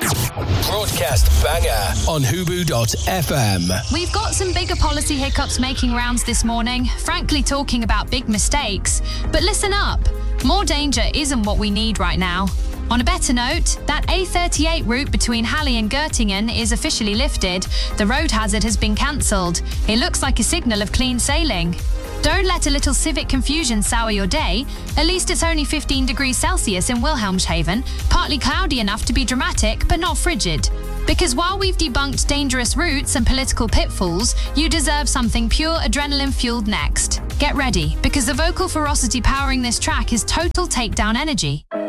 Broadcast banger on Hubu.fm. We've got some bigger policy hiccups making rounds this morning, frankly talking about big mistakes. But listen up, more danger isn't what we need right now. On a better note, that A38 route between Halle and Göttingen is officially lifted. The road hazard has been cancelled. It looks like a signal of clean sailing. Don't let a little civic confusion sour your day. At least it's only 15 degrees Celsius in Wilhelmshaven, partly cloudy enough to be dramatic but not frigid. Because while we've debunked dangerous routes and political pitfalls, you deserve something pure adrenaline-fueled next. Get ready, because the vocal ferocity powering this track is total takedown energy.